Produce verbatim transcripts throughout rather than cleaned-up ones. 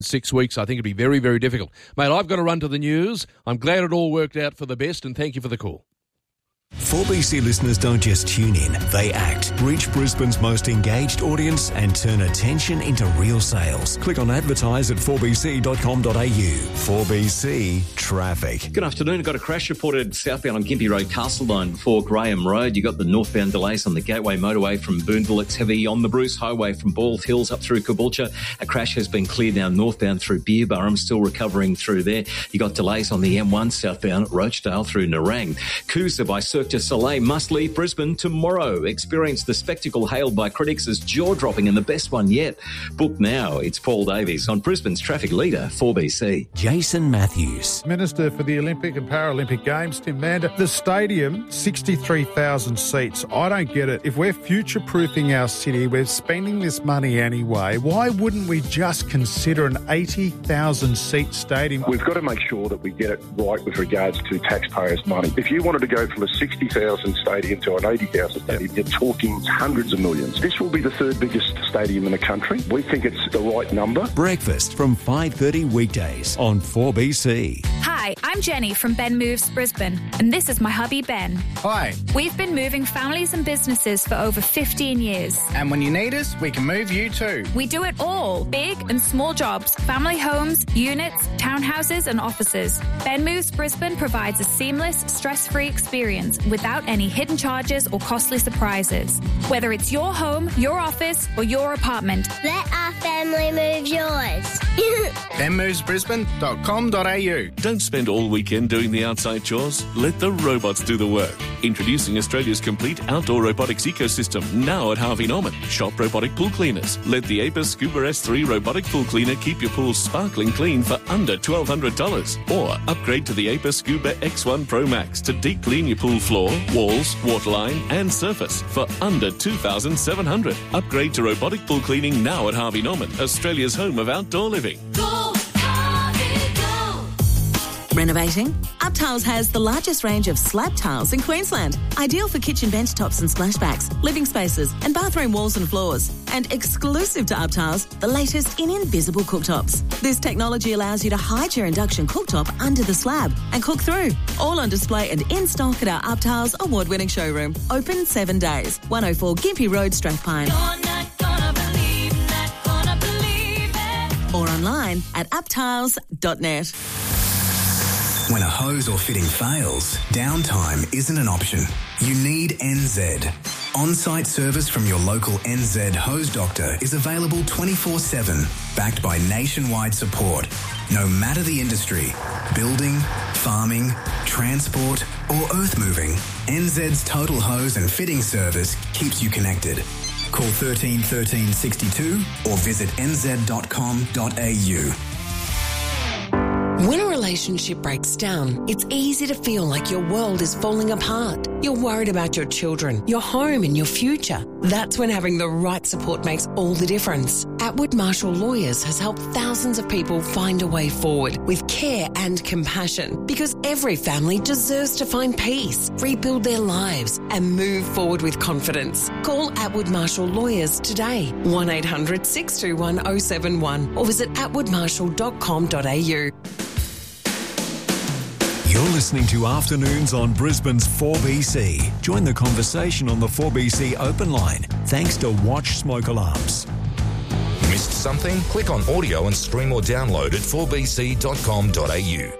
Six weeks, I think it'd be very, very difficult. Mate, I've got to run to the news. I'm glad it all worked out for the best, and thank you for the call. four B C listeners don't just tune in, they act. Reach Brisbane's most engaged audience and turn attention into real sales. Click on advertise at four b c dot com dot a u. four B C Traffic. Good afternoon. I've got a crash reported southbound on Gympie Road, Castledine before Graham Road. You've got the northbound delays on the Gateway Motorway from Boonville. It's heavy on the Bruce Highway from Bald Hills up through Caboolture. A crash has been cleared now northbound through Beerburrum, still recovering through there. You've got delays on the M one southbound at Rochdale through Nerang. Coosa by Cirque du Soleil must leave Brisbane tomorrow. Experience the spectacle hailed by critics as jaw-dropping and the best one yet. Book now. It's Paul Davies on Brisbane's traffic leader, four B C. Jason Matthews. Minister for the Olympic and Paralympic Games, Tim Mander. The stadium, sixty-three thousand seats. I don't get it. If we're future-proofing our city, we're spending this money anyway, why wouldn't we just consider an eighty thousand seat stadium? We've got to make sure that we get it right with regards to taxpayers' money. If you wanted to go from a sixty thousand stadium to an eighty thousand stadium, you're talking hundreds of millions. This will be the third biggest stadium in the country. We think it's the right number. Breakfast from five thirty weekdays on four B C. Hi, I'm Jenny from Ben Moves Brisbane, and this is my hubby Ben. Hi. We've been moving families and businesses for over fifteen years. And when you need us, we can move you too. We do it all, big and small jobs, family homes, units, townhouses and offices. Ben Moves Brisbane provides a seamless, stress-free experience without any hidden charges or costly surprises. Whether it's your home, your office or your apartment. Let our family move yours. ben moves brisbane dot com dot a u. Don't spend all weekend doing the outside chores. Let the robots do the work. Introducing Australia's complete outdoor robotics ecosystem now at Harvey Norman. Shop robotic pool cleaners. Let the Apis Scuba S three robotic pool cleaner keep your pool sparkling clean for under twelve hundred dollars. Or upgrade to the Apis Scuba X one Pro Max to deep clean your pool floor, walls, waterline and surface for under two thousand seven hundred dollars. Upgrade to robotic pool cleaning now at Harvey Norman, Australia's home of outdoor living. Go, Harvey, go! Renovating? UpTiles has the largest range of slab tiles in Queensland. Ideal for kitchen bench tops and splashbacks, living spaces and bathroom walls and floors. And exclusive to UpTiles, the latest in invisible cooktops. This technology allows you to hide your induction cooktop under the slab and cook through. All on display and in stock at our UpTiles award-winning showroom. Open seven days. one oh four Gympie Road, Strathpine. You're not gonna believe, not gonna believe it. Or online at uptiles dot net. When a hose or fitting fails, downtime isn't an option. You need N Z. On-site service from your local N Z hose doctor is available twenty-four seven, backed by nationwide support. No matter the industry, building, farming, transport or earth moving, N Z's total hose and fitting service keeps you connected. Call thirteen thirteen sixty-two or visit n z dot com dot a u. When a relationship breaks down, it's easy to feel like your world is falling apart. You're worried about your children, your home and your future. That's when having the right support makes all the difference. Atwood Marshall Lawyers has helped thousands of people find a way forward with care and compassion, because every family deserves to find peace, rebuild their lives and move forward with confidence. Call Atwood Marshall Lawyers today, one eight hundred six two one oh seven one or visit atwood marshall dot com dot a u. You're listening to Afternoons on Brisbane's four B C. Join the conversation on the four B C open line thanks to Watch Smoke Alarms. Missed something? Click on audio and stream or download at four b c dot com dot a u.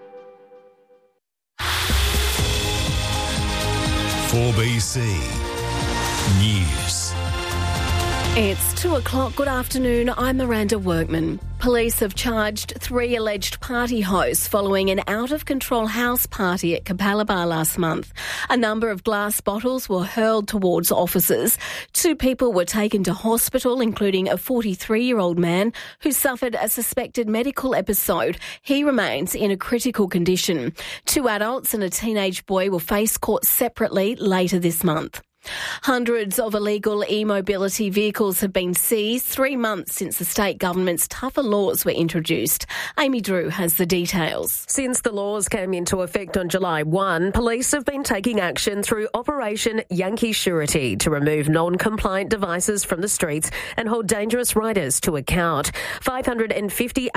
four B C News. It's two o'clock. Good afternoon. I'm Miranda Workman. Police have charged three alleged party hosts following an out-of-control house party at Capalaba last month. A number of glass bottles were hurled towards officers. Two people were taken to hospital, including a forty-three-year-old man who suffered a suspected medical episode. He remains in a critical condition. Two adults and a teenage boy will face court separately later this month. Hundreds of illegal e-mobility vehicles have been seized three months since the state government's tougher laws were introduced. Amy Drew has the details. Since the laws came into effect on July first, police have been taking action through Operation Yankee Surety to remove non-compliant devices from the streets and hold dangerous riders to account. five hundred fifty